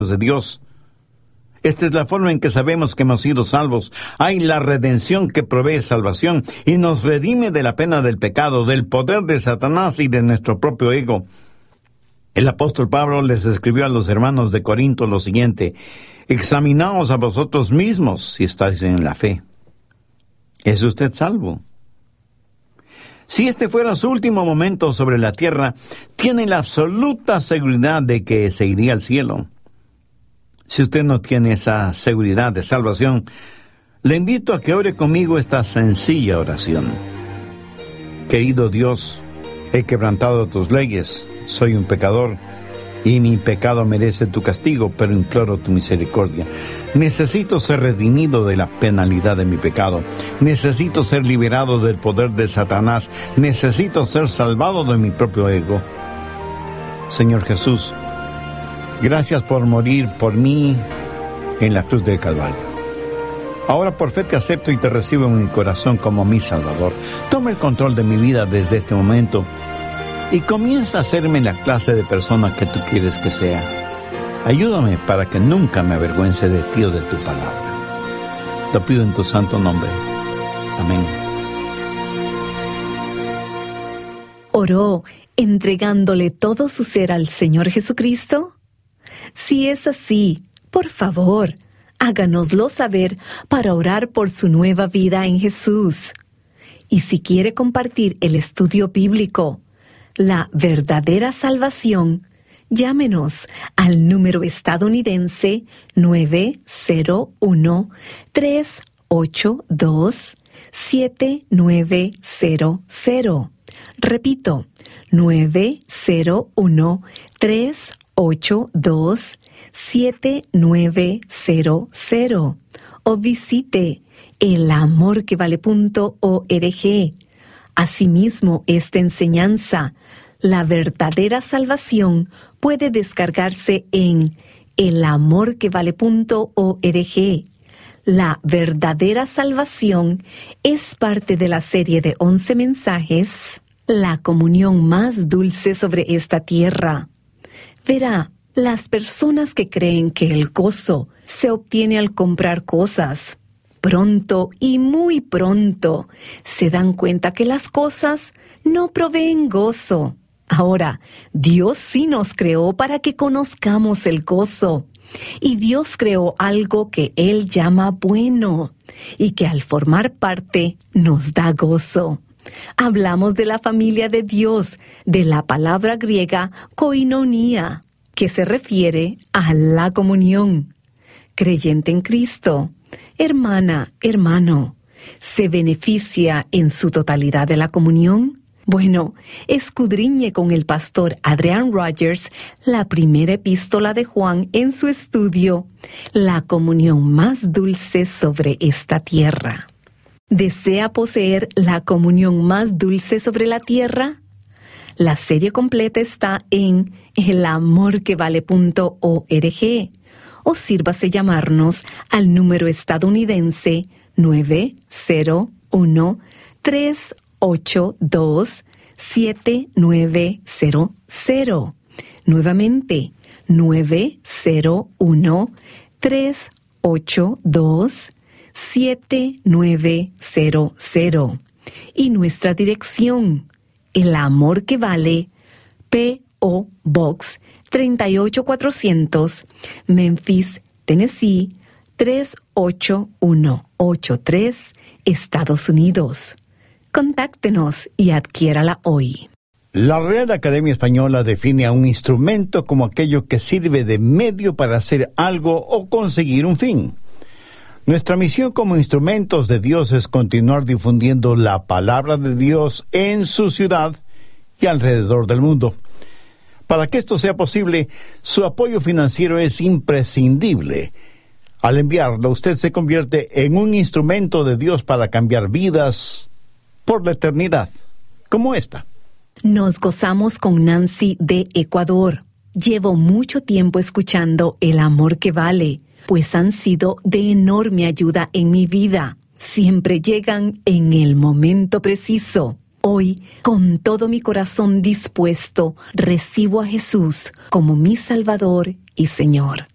de Dios. Esta es la forma en que sabemos que hemos sido salvos. Hay la redención que provee salvación y nos redime de la pena del pecado, del poder de Satanás y de nuestro propio ego. El apóstol Pablo les escribió a los hermanos de Corinto lo siguiente: examinaos a vosotros mismos si estáis en la fe. ¿Es usted salvo? Si este fuera su último momento sobre la tierra, tiene la absoluta seguridad de que se iría al cielo. Si usted no tiene esa seguridad de salvación, le invito a que ore conmigo esta sencilla oración. Querido Dios, he quebrantado tus leyes, soy un pecador, y mi pecado merece tu castigo, pero imploro tu misericordia. Necesito ser redimido de la penalidad de mi pecado. Necesito ser liberado del poder de Satanás. Necesito ser salvado de mi propio ego. Señor Jesús, gracias por morir por mí en la cruz del Calvario. Ahora por fe te acepto y te recibo en mi corazón como mi Salvador. Toma el control de mi vida desde este momento y comienza a hacerme la clase de persona que tú quieres que sea. Ayúdame para que nunca me avergüence de ti o de tu palabra. Lo pido en tu santo nombre. Amén. ¿Oró entregándole todo su ser al Señor Jesucristo? Si es así, por favor, háganoslo saber para orar por su nueva vida en Jesús. Y si quiere compartir el estudio bíblico, La verdadera salvación, llámenos al número estadounidense 901-382-7900. Repito, 901-382-7900. O visite elamorquevale.org. Asimismo, esta enseñanza, La verdadera salvación, puede descargarse en elamorquevale.org. La verdadera salvación es parte de la serie de 11 mensajes, La comunión más dulce sobre esta tierra. Verá, las personas que creen que el gozo se obtiene al comprar cosas, pronto y muy pronto se dan cuenta que las cosas no proveen gozo. Ahora, Dios sí nos creó para que conozcamos el gozo. Y Dios creó algo que Él llama bueno y que al formar parte nos da gozo. Hablamos de la familia de Dios, de la palabra griega koinonia, que se refiere a la comunión. Creyente en Cristo, hermana, hermano, ¿se beneficia en su totalidad de la comunión? Bueno, escudriñe con el pastor Adrian Rogers la primera epístola de Juan en su estudio, La comunión más dulce sobre esta tierra. ¿Desea poseer la comunión más dulce sobre la tierra? La serie completa está en elamorquevale.org. O sírvase llamarnos al número estadounidense 901-382-7900. Nuevamente, 901-382-7900. Y nuestra dirección, El Amor que Vale, P.O. Box 38400, Memphis, Tennessee 38183, Estados Unidos. Contáctenos y adquiérala hoy. La Real Academia Española define a un instrumento como aquello que sirve de medio para hacer algo o conseguir un fin. Nuestra misión como instrumentos de Dios es continuar difundiendo la palabra de Dios en su ciudad y alrededor del mundo. Para que esto sea posible, su apoyo financiero es imprescindible. Al enviarlo, usted se convierte en un instrumento de Dios para cambiar vidas por la eternidad, como esta. Nos gozamos con Nancy de Ecuador. Llevo mucho tiempo escuchando El Amor que Vale, pues han sido de enorme ayuda en mi vida. Siempre llegan en el momento preciso. Hoy, con todo mi corazón dispuesto, recibo a Jesús como mi Salvador y Señor.